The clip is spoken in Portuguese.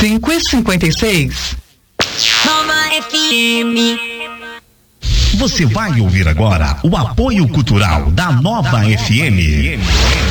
5h56. Nova FM. Você vai ouvir agora o apoio cultural da Nova FM.